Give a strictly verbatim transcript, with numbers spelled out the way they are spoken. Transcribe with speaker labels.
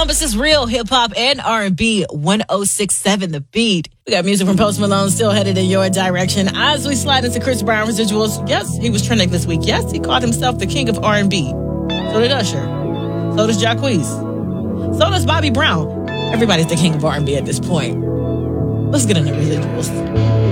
Speaker 1: Columbus's real hip hop and R and B, one oh six point seven The Beat. We got music from Post Malone still headed in your direction. As we slide into Chris Brown residuals, yes, he was trending this week. Yes, he called himself the king of R and B. So did Usher. So does Jacquees. So does Bobby Brown. Everybody's the king of R and B at this point. Let's get into residuals.